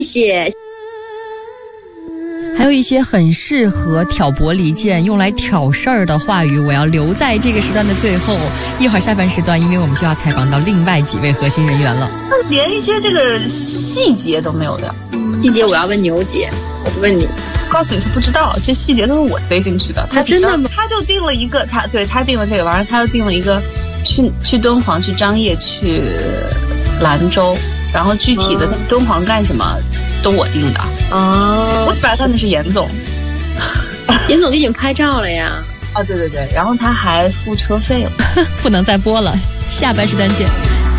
谢。 还有一些很适合挑拨离间、用来挑事儿的话语，我要留在这个时段的最后。一会儿下半时段，因为我们就要采访到另外几位核心人员了。 连一些这个细节都没有的。 细节我要问牛姐，我不问你。 告诉你，他不知道，这细节都是我塞进去的。他真的吗？ 他就定了一个，他定了这个玩意儿，他就定了一个去敦煌、去张掖、去兰州，然后具体的敦煌干什么都我定的。哦，我打算的是严总。 严总给你们拍照了呀？ 啊，对，然后他还付车费了。 不能再播了，下半时段见。